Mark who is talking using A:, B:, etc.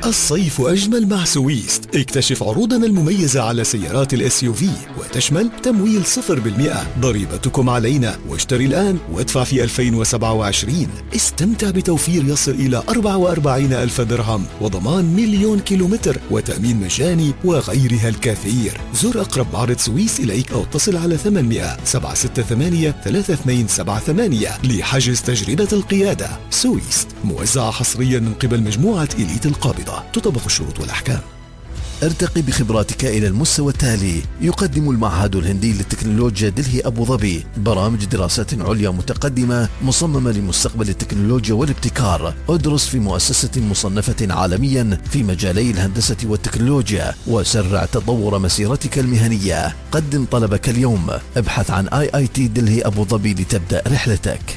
A: الصيف أجمل مع سويست. اكتشف عروضنا المميزة على سيارات الSUV وتشمل تمويل 0%، ضريبتكم علينا، واشتري الآن وادفع في 2027. استمتع بتوفير يصل إلى 44,000 درهم وضمان 1,000,000 كيلومتر وتأمين مجاني وغيرها الكثير. زر أقرب معرض سويس إليك أو اتصل على 800-768-3278 لحجز تجربة القيادة. سويست، موزعة حصريا من قبل مجموعة إليت القابضة، تطبق الشروط والأحكام.
B: ارتقي بخبراتك إلى المستوى التالي. يقدم المعهد الهندي للتكنولوجيا دلهي أبو ظبي برامج دراسات عليا متقدمة مصممة لمستقبل التكنولوجيا والابتكار. ادرس في مؤسسة مصنفة عالميا في مجالي الهندسة والتكنولوجيا وسرع تطور مسيرتك المهنية. قدم طلبك اليوم. ابحث عن IIT دلهي أبو ظبي لتبدأ رحلتك.